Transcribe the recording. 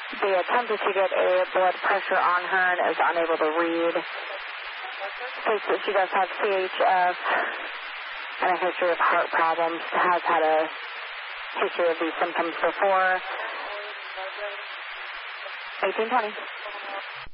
They attempted to get a blood pressure on her and is unable to read. States that she does have CHF and a history of heart problems, has had a history of these symptoms before. 1820.